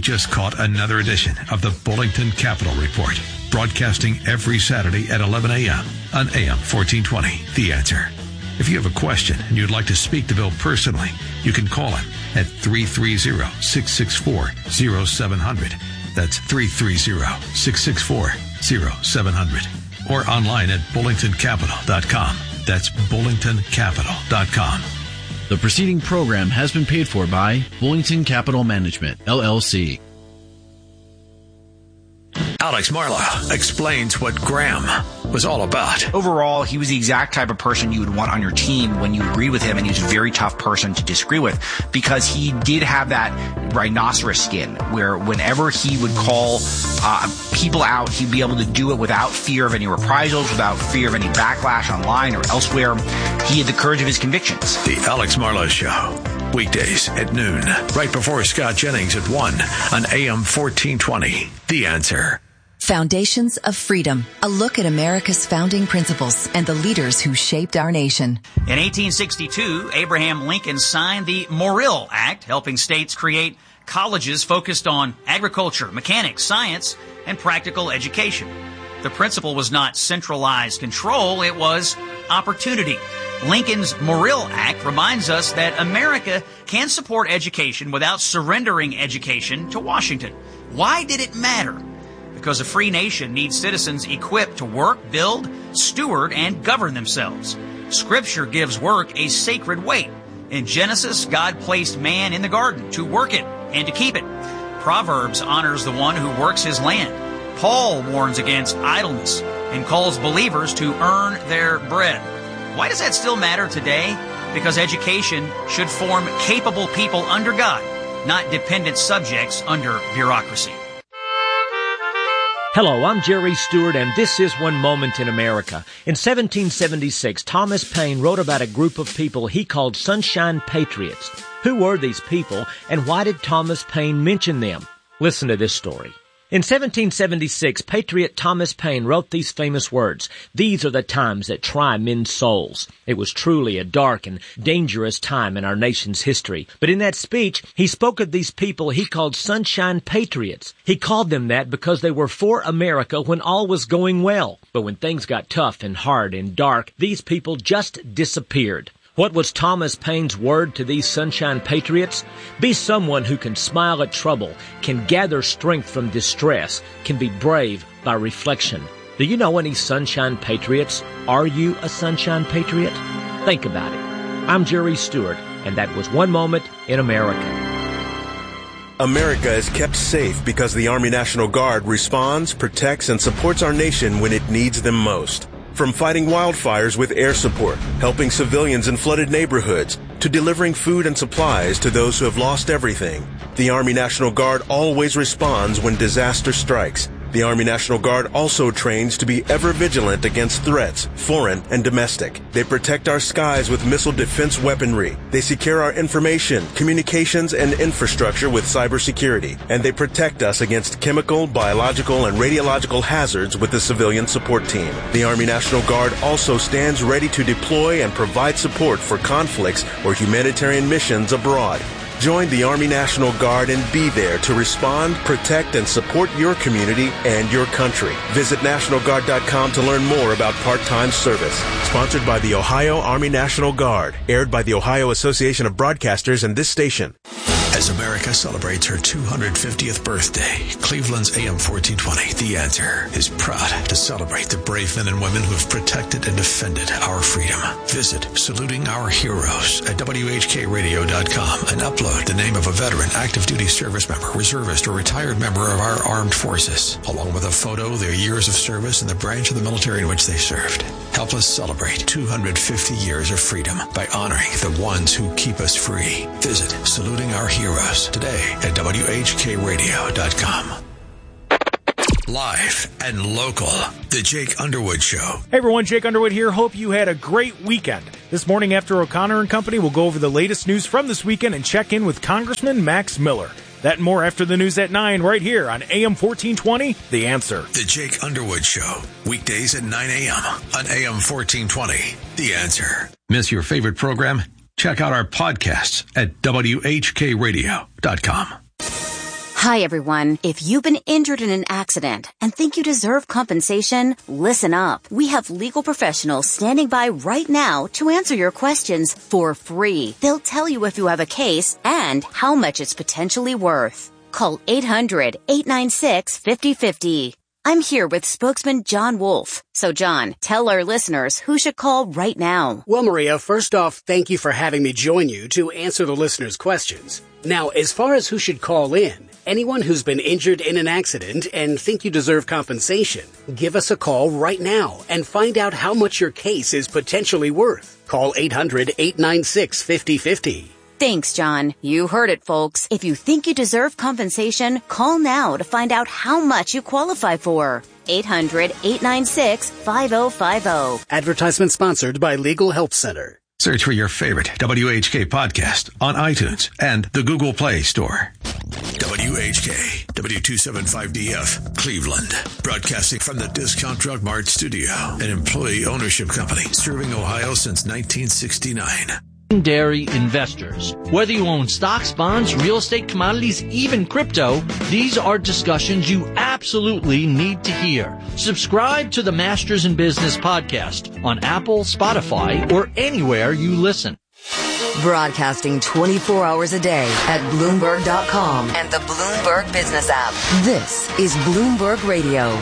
just caught another edition of the Bullington Capital Report, broadcasting every Saturday at 11 a.m. on AM 1420, The Answer. If you have a question and you'd like to speak to Bill personally, you can call him at 330-664-0700. That's 330-664-0700. Or online at bullingtoncapital.com. That's bullingtoncapital.com. The preceding program has been paid for by Bullington Capital Management, LLC. Alex Marlowe explains what Graham was all about. Overall, he was the exact type of person you would want on your team when you agreed with him, and he was a very tough person to disagree with because he did have that rhinoceros skin where whenever he would call people out, he'd be able to do it without fear of any reprisals, without fear of any backlash online or elsewhere. He had the courage of his convictions. The Alex Marlowe Show, weekdays at noon, right before Scott Jennings at 1 on AM 1420. The Answer. Foundations of Freedom, a look at America's founding principles and the leaders who shaped our nation. In 1862, Abraham Lincoln signed the Morrill Act, helping states create colleges focused on agriculture, mechanics, science, and practical education. The principle was not centralized control, it was opportunity. Lincoln's Morrill Act reminds us that America can support education without surrendering education to Washington. Why did it matter? Because a free nation needs citizens equipped to work, build, steward, and govern themselves. Scripture gives work a sacred weight. In Genesis, God placed man in the garden to work it and to keep it. Proverbs honors the one who works his land. Paul warns against idleness and calls believers to earn their bread. Why does that still matter today? Because education should form capable people under God, not dependent subjects under bureaucracy. Hello, I'm Jerry Stewart, and this is One Moment in America. In 1776, Thomas Paine wrote about a group of people he called Sunshine Patriots. Who were these people, and why did Thomas Paine mention them? Listen to this story. In 1776, Patriot Thomas Paine wrote these famous words, "These are the times that try men's souls." It was truly a dark and dangerous time in our nation's history. But in that speech, he spoke of these people he called Sunshine Patriots. He called them that because they were for America when all was going well. But when things got tough and hard and dark, these people just disappeared. What was Thomas Paine's word to these Sunshine Patriots? Be someone who can smile at trouble, can gather strength from distress, can be brave by reflection. Do you know any Sunshine Patriots? Are you a Sunshine Patriot? Think about it. I'm Jerry Stewart, and that was One Moment in America. America is kept safe because the Army National Guard responds, protects, and supports our nation when it needs them most. From fighting wildfires with air support, helping civilians in flooded neighborhoods, to delivering food and supplies to those who have lost everything, the Army National Guard always responds when disaster strikes. The Army National Guard also trains to be ever vigilant against threats, foreign and domestic. They protect our skies with missile defense weaponry. They secure our information, communications, and infrastructure with cybersecurity. And they protect us against chemical, biological, and radiological hazards with the civilian support team. The Army National Guard also stands ready to deploy and provide support for conflicts or humanitarian missions abroad. Join the Army National Guard and be there to respond, protect, and support your community and your country. Visit NationalGuard.com to learn more about part-time service. Sponsored by the Ohio Army National Guard. Aired by the Ohio Association of Broadcasters and this station. As America celebrates her 250th birthday, Cleveland's AM 1420, The Answer, is proud to celebrate the brave men and women who have protected and defended our freedom. Visit Saluting Our Heroes at WHKRadio.com and upload the name of a veteran, active duty service member, reservist, or retired member of our armed forces, along with a photo, their years of service, and the branch of the military in which they served. Help us celebrate 250 years of freedom by honoring the ones who keep us free. Visit Saluting Our Heroes today at WHKRadio.com. Live and local, The Jake Underwood Show. Hey everyone, Jake Underwood here. Hope you had a great weekend. This morning after O'Connor and Company, we'll go over the latest news from this weekend and check in with Congressman Max Miller. That and more after the news at 9 right here on AM 1420, The Answer. The Jake Underwood Show, weekdays at 9 a.m. on AM 1420, The Answer. Miss your favorite program? Check out our podcasts at WHKRadio.com. Hi, everyone. If you've been injured in an accident and think you deserve compensation, listen up. We have legal professionals standing by right now to answer your questions for free. They'll tell you if you have a case and how much it's potentially worth. Call 800-896-5050. I'm here with spokesman John Wolf. So, John, tell our listeners who should call right now. Well, Maria, first off, thank you for having me join you to answer the listeners' questions. Now, as far as who should call in, anyone who's been injured in an accident and think you deserve compensation, give us a call right now and find out how much your case is potentially worth. Call 800-896-5050. Thanks, John. You heard it, folks. If you think you deserve compensation, call now to find out how much you qualify for. 800-896-5050. Advertisement sponsored by Legal Help Center. Search for your favorite WHK podcast on iTunes and the Google Play Store. WHK, W275DF, Cleveland. Broadcasting from the Discount Drug Mart studio, an employee ownership company serving Ohio since 1969. Secondary investors. Whether you own stocks, bonds, real estate, commodities, even crypto, these are discussions you absolutely need to hear. Subscribe to the Masters in Business podcast on Apple, Spotify, or anywhere you listen. Broadcasting 24 hours a day at Bloomberg.com and the Bloomberg Business app. This is Bloomberg Radio.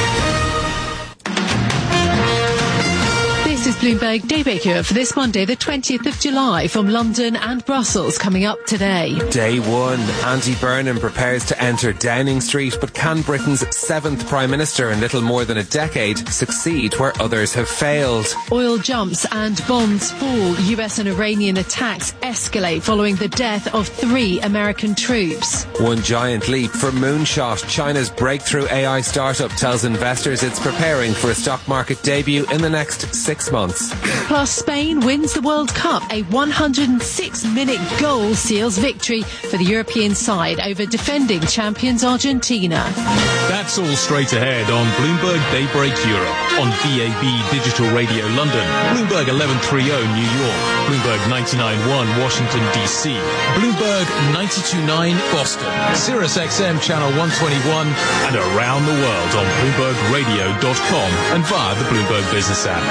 This is Bloomberg Daybreaker for this Monday, the 20th of July, from London and Brussels, coming up today. Day one, Andy Burnham prepares to enter Downing Street, but can Britain's 7th Prime Minister in little more than a decade succeed where others have failed? Oil jumps and bonds fall. US and Iranian attacks escalate following the death of 3 American troops. One giant leap for Moonshot. China's breakthrough AI startup tells investors it's preparing for a stock market debut in the next 6 months. Plus, Spain wins the World Cup. A 106-minute goal seals victory for the European side over defending champions Argentina. That's all straight ahead on Bloomberg Daybreak Europe, on VAB Digital Radio London, Bloomberg 1130 New York, Bloomberg 99.1 Washington DC, Bloomberg 92.9 Boston, Sirius XM Channel 121, and around the world on BloombergRadio.com and via the Bloomberg Business app.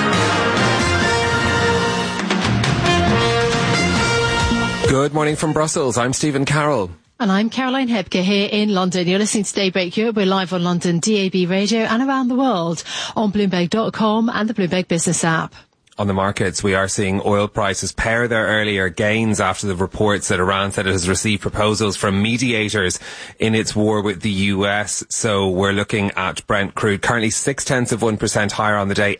Good morning from Brussels. I'm Stephen Carroll. And I'm Caroline Hebke here in London. You're listening to Daybreak Europe. We're live on London DAB Radio and around the world on Bloomberg.com and the Bloomberg Business app. On the markets, we are seeing oil prices pare their earlier gains after the reports that Iran said it has received proposals from mediators in its war with the US. So we're looking at Brent crude currently 0.6% higher on the day,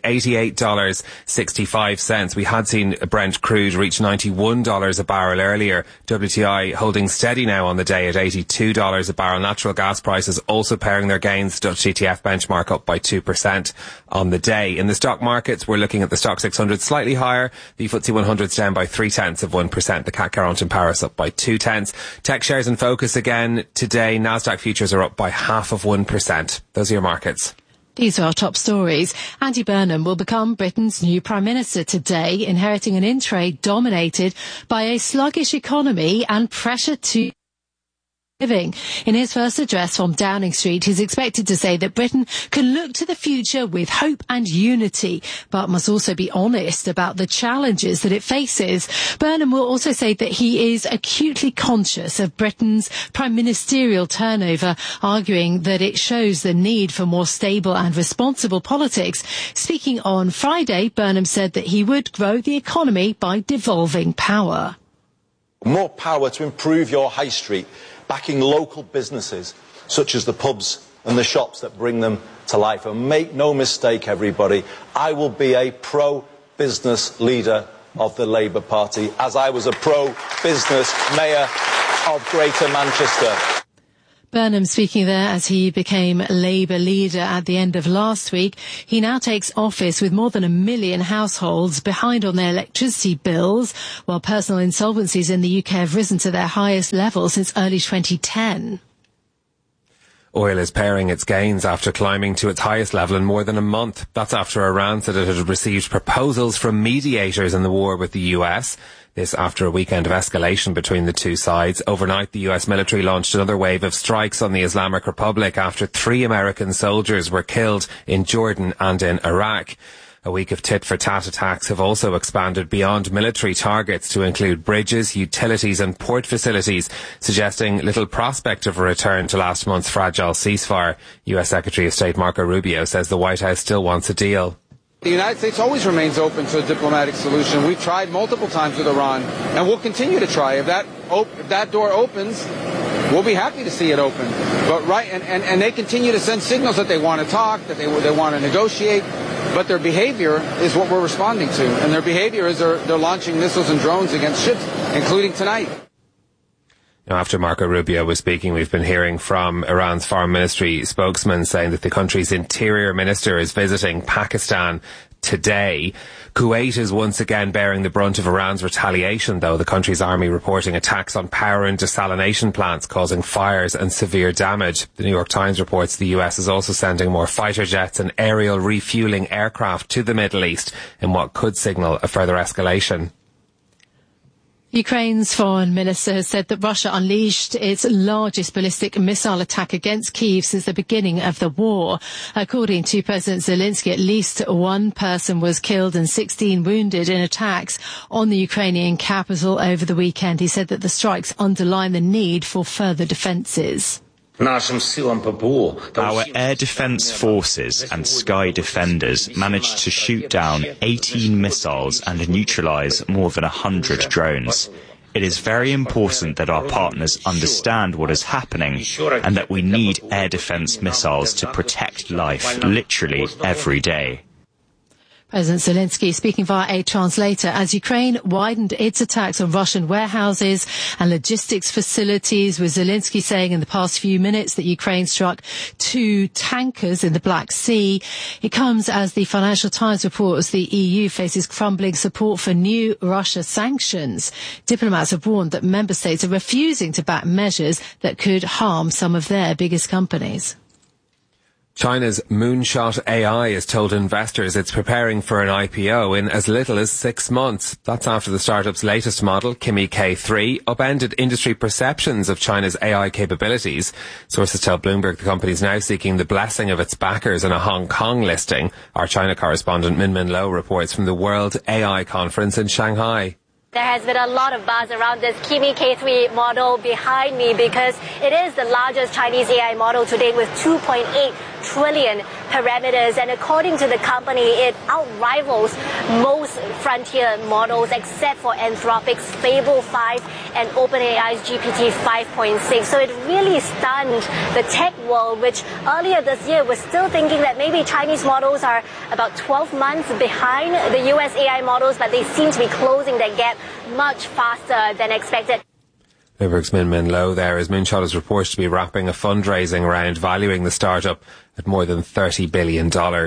$88.65. We had seen Brent crude reach $91 a barrel earlier. WTI holding steady now on the day at $82 a barrel. Natural gas prices also paring their gains. Dutch TTF benchmark up by 2% on the day. In the stock markets, we're looking at the stock 600 slightly higher. The FTSE 100's down by 0.3%. The CAC 40 in Paris up by 0.2. Tech shares in focus again today. Nasdaq futures are up by 0.5%. Those are your markets. These are our top stories. Andy Burnham will become Britain's new Prime Minister today, inheriting an in-trade dominated by a sluggish economy and pressure to living. In his first address from Downing Street, he's expected to say that Britain can look to the future with hope and unity, but must also be honest about the challenges that it faces. Burnham will also say that he is acutely conscious of Britain's prime ministerial turnover, arguing that it shows the need for more stable and responsible politics. Speaking on Friday, Burnham said that he would grow the economy by devolving power. More power to improve your high street, backing local businesses such as the pubs and the shops that bring them to life. And make no mistake, everybody, I will be a pro-business leader of the Labour Party, as I was a pro-business mayor of Greater Manchester. Burnham speaking there as he became Labour leader at the end of last week. He now takes office with more than 1 million households behind on their electricity bills, while personal insolvencies in the UK have risen to their highest level since early 2010. Oil is paring its gains after climbing to its highest level in more than a month. That's after Iran said it had received proposals from mediators in the war with the US. This after a weekend of escalation between the two sides. Overnight, the US military launched another wave of strikes on the Islamic Republic after 3 American soldiers were killed in Jordan and in Iraq. A week of tit-for-tat attacks have also expanded beyond military targets to include bridges, utilities and port facilities, suggesting little prospect of a return to last month's fragile ceasefire. US Secretary of State Marco Rubio says the White House still wants a deal. The United States always remains open to a diplomatic solution. We've tried multiple times with Iran, and we'll continue to try. If that door opens, we'll be happy to see it open. But and they continue to send signals that they want to talk, that they want to negotiate. But their behavior is what we're responding to. And their behavior is they're launching missiles and drones against ships, including tonight. Now, after Marco Rubio was speaking, we've been hearing from Iran's foreign ministry spokesman saying that the country's interior minister is visiting Pakistan today. Kuwait is once again bearing the brunt of Iran's retaliation, though, the country's army reporting attacks on power and desalination plants causing fires and severe damage. The New York Times reports the US is also sending more fighter jets and aerial refueling aircraft to the Middle East in what could signal a further escalation. Ukraine's foreign minister has said that Russia unleashed its largest ballistic missile attack against Kyiv since the beginning of the war. According to President Zelensky, at least 1 person was killed and 16 wounded in attacks on the Ukrainian capital over the weekend. He said that the strikes underline the need for further defences. Our air defence forces and sky defenders managed to shoot down 18 missiles and neutralise more than 100 drones. It is very important that our partners understand what is happening and that we need air defence missiles to protect life literally every day. President Zelensky speaking via a translator as Ukraine widened its attacks on Russian warehouses and logistics facilities, with Zelensky saying in the past few minutes that Ukraine struck 2 tankers in the Black Sea. It comes as the Financial Times reports the EU faces crumbling support for new Russia sanctions. Diplomats have warned that member states are refusing to back measures that could harm some of their biggest companies. China's Moonshot AI has told investors it's preparing for an IPO in as little as 6 months. That's after the startup's latest model, Kimi K3, upended industry perceptions of China's AI capabilities. Sources tell Bloomberg the company is now seeking the blessing of its backers in a Hong Kong listing. Our China correspondent Min Lo reports from the World AI Conference in Shanghai. There has been a lot of buzz around this Kimi K3 model behind me because it is the largest Chinese AI model to date with 2.8 trillion parameters. And according to the company, it outrivals most frontier models except for Anthropic's Fable 5 and OpenAI's GPT 5.6. So it really stunned the tech world, which earlier this year was still thinking that maybe Chinese models are about 12 months behind the US AI models, but they seem to be closing that gap much faster than expected. Bloomberg's Min Lo there, as Moonshot is reported to be wrapping a fundraising round valuing the startup at more than $30 billion.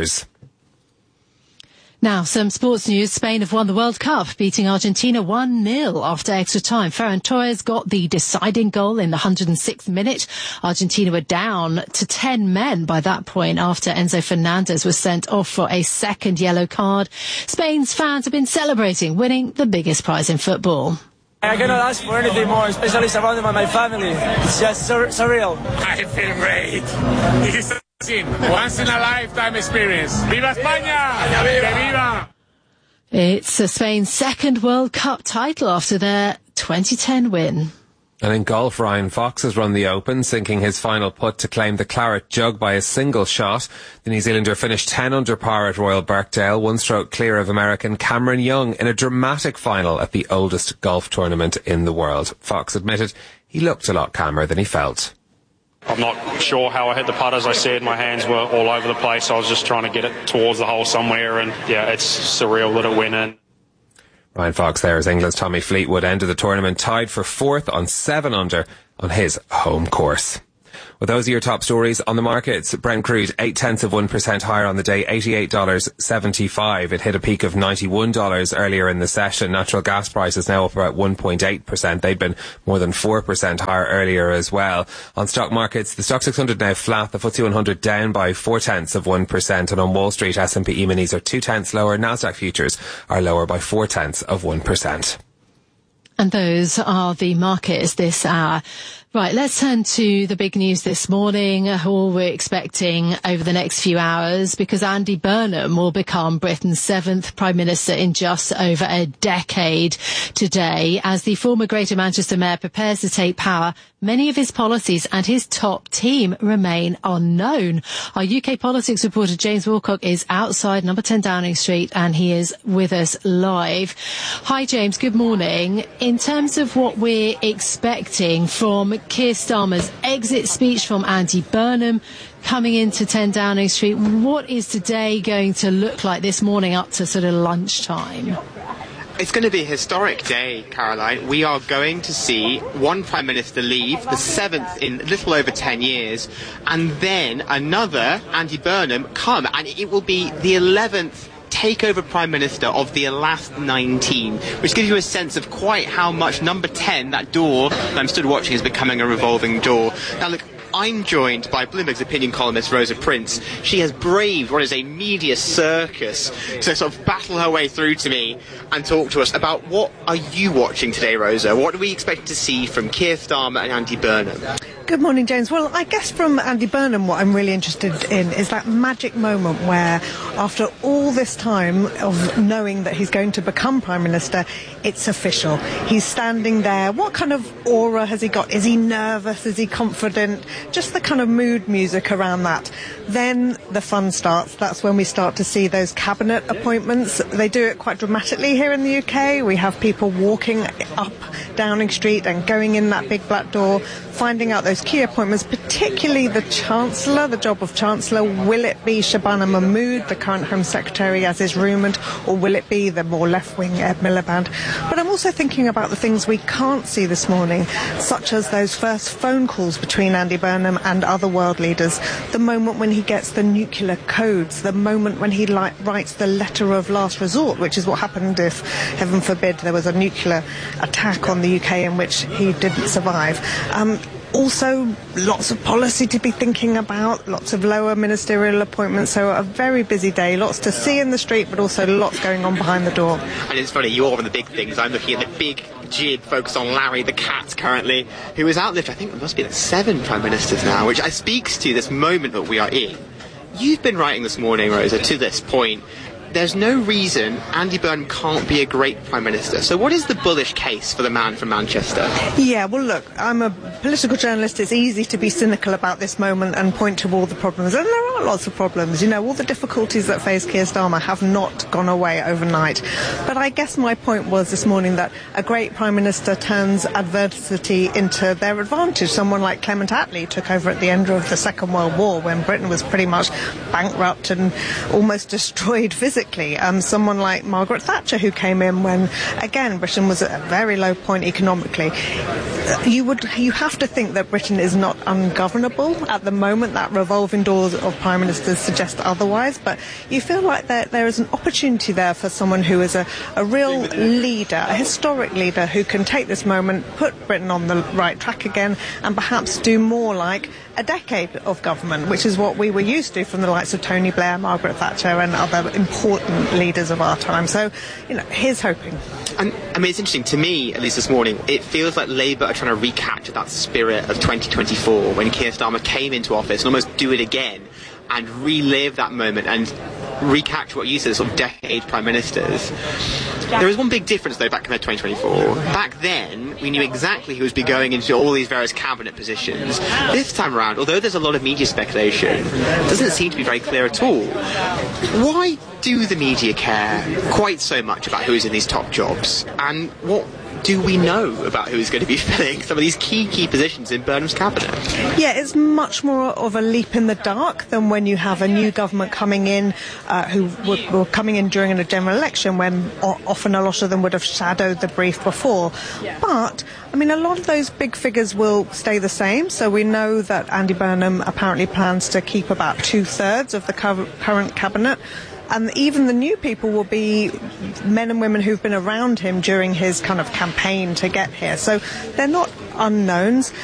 Now, some sports news. Spain have won the World Cup, beating Argentina 1-0 after extra time. Ferran Torres got the deciding goal in the 106th minute. Argentina were down to 10 men by that point after Enzo Fernandez was sent off for a second yellow card. Spain's fans have been celebrating winning the biggest prize in football. I cannot ask for anything more, especially surrounded by my family. It's just surreal. I feel great. This is once in a lifetime experience. Viva España! Viva! It's Spain's second World Cup title after their 2010 win. And in golf, Ryan Fox has run the Open, sinking his final putt to claim the claret jug by a single shot. The New Zealander finished 10 under par at Royal Birkdale, 1 stroke clear of American Cameron Young in a dramatic final at the oldest golf tournament in the world. Fox admitted he looked a lot calmer than he felt. I'm not sure how I hit the putt. As I said, my hands were all over the place. I was just trying to get it towards the hole somewhere, and yeah, it's surreal that it went in. Ryan Fox there as England's Tommy Fleetwood ended the tournament tied for 4th on 7 under on his home course. Well, those are your top stories on the markets. Brent crude 0.8% higher on the day, $88.75. It hit a peak of $91 earlier in the session. Natural gas prices now up about 1.8%. They'd been more than 4% higher earlier as well. On stock markets, the Stock 600 now flat, the FTSE 100 down by 0.4%, and on Wall Street, S&P E-minis are 0.2 lower. Nasdaq futures are lower by 0.4%. And those are the markets this hour. Right, let's turn to the big news this morning, all we're expecting over the next few hours, because Andy Burnham will become Britain's 7th Prime Minister in just over a decade today. As the former Greater Manchester Mayor prepares to take power, many of his policies and his top team remain unknown. Our UK politics reporter James Wilcock is outside number 10 Downing Street, and he is with us live. Hi James, good morning. In terms of what we're expecting from Keir Starmer's exit speech from Andy Burnham coming into 10 Downing Street, what is today going to look like this morning up to sort of lunchtime? It's going to be a historic day, Caroline. We are going to see one Prime Minister leave, the 7th in a little over 10 years, and then another, Andy Burnham, come, and it will be the 11th takeover Prime Minister of the last 19, which gives you a sense of quite how much number 10, that door that I'm stood watching, is becoming a revolving door. Now look, I'm joined by Bloomberg's opinion columnist Rosa Prince. She has braved what is a media circus to sort of battle her way through to me and talk to us about what are you watching today, Rosa? What are we expecting to see from Keir Starmer and Andy Burnham? Good morning, James. Well, I guess from Andy Burnham, what I'm really interested in is that magic moment where, after all this time of knowing that he's going to become Prime Minister, it's official. He's standing there. What kind of aura has he got? Is he nervous? Is he confident? Just the kind of mood music around that. Then the fun starts. That's when we start to see those cabinet appointments. They do it quite dramatically here in the UK. We have people walking up Downing Street and going in that big black door, finding out those key appointments, particularly the Chancellor, the job of Chancellor. Will it be Shabana Mahmood, the current Home Secretary, as is rumoured, or will it be the more left-wing Ed Miliband? But I'm also thinking about the things we can't see this morning, such as those first phone calls between Andy Burnham and other world leaders, the moment when he gets the nuclear codes, the moment when he writes the letter of last resort, which is what happened if, heaven forbid, there was a nuclear attack on the UK in which he didn't survive. Also, lots of policy to be thinking about, lots of lower ministerial appointments, so a very busy day, lots to see in the street, but also lots going on behind the door. And it's funny, you're on the big things. I'm looking at the big jib focused on Larry the cat currently, who has outlived, I think it must be like 7 Prime Ministers now, which speaks to this moment that we are in. You've been writing this morning, Rosa, to this point. There's no reason Andy Burnham can't be a great Prime Minister. So what is the bullish case for the man from Manchester? Yeah, well, look, I'm a political journalist. It's easy to be cynical about this moment and point to all the problems. And there are lots of problems. You know, all the difficulties that face Keir Starmer have not gone away overnight. But I guess my point was this morning that a great Prime Minister turns adversity into their advantage. Someone like Clement Attlee took over at the end of the Second World War when Britain was pretty much bankrupt and almost destroyed physically. Someone like Margaret Thatcher, who came in when, again, Britain was at a very low point economically. You have to think that Britain is not ungovernable at the moment. That revolving doors of prime ministers suggest otherwise, but you feel like there is an opportunity there for someone who is a real leader, a historic leader, who can take this moment, put Britain on the right track again, and perhaps do more like a decade of government, which is what we were used to from the likes of Tony Blair, Margaret Thatcher, and other important leaders of our time. So, you know, here's hoping. And I mean, it's interesting to me, at least this morning, it feels like Labour are trying to recapture that spirit of 2024 when Keir Starmer came into office and almost do it again and relive that moment and recapture what you said, sort of decade prime ministers. There is one big difference, though, back compared to 2024. Back then, we knew exactly who would be going into all these various cabinet positions. This time around, although there's a lot of media speculation, it doesn't seem to be very clear at all. Why do the media care quite so much about who's in these top jobs? And what do we know about who's going to be filling some of these key positions in Burnham's cabinet? Yeah, it's much more of a leap in the dark than when you have a new government coming in who were coming in during a general election when often a lot of them would have shadowed the brief before. But, I mean, a lot of those big figures will stay the same. So we know that Andy Burnham apparently plans to keep about 2/3 of the current cabinet. And even the new people will be men and women who've been around him during his kind of campaign to get here. So they're not unknowns.